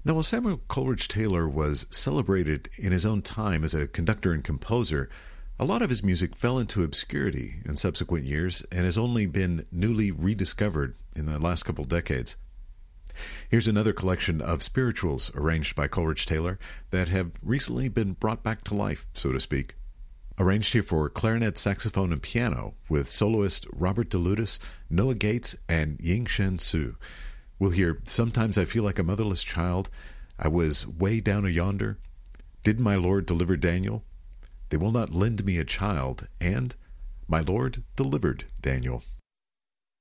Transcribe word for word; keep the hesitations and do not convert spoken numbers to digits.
Now, while Samuel Coleridge Taylor was celebrated in his own time as a conductor and composer, a lot of his music fell into obscurity in subsequent years and has only been newly rediscovered in the last couple decades. Here's another collection of spirituals arranged by Coleridge Taylor that have recently been brought back to life, so to speak. Arranged here for clarinet, saxophone, and piano with soloist Robert DeLutis, Noah Gates, and Ying-Shen Su. We'll hear Sometimes I Feel Like a Motherless Child, I Was Way Down a Yonder, Did My Lord Deliver Daniel, They Will Not Lend Me a Child, and My Lord Delivered Daniel.